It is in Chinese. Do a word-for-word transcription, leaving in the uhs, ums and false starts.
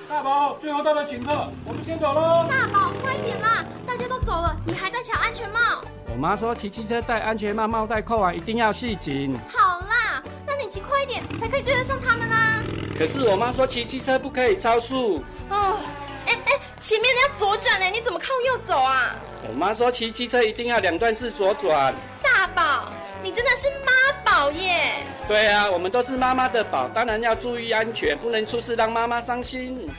大宝，最后到了请客，我们先走喽。 大宝，快点啦！大家都走了，你还在抢安全帽。 我妈说骑机车戴安全帽，帽带扣完一定要系紧。 好啦，那你骑快一点，才可以追得上他们啊。 可是我妈说骑机车不可以超速。 哦，哎哎，前面你要左转哎，你怎么靠右走啊？ 我妈说骑机车一定要两段式左转。 大宝，你真的是妈宝耶！ 对啊，我们都是妈妈的宝，当然要注意安全，不能出事让妈妈伤心。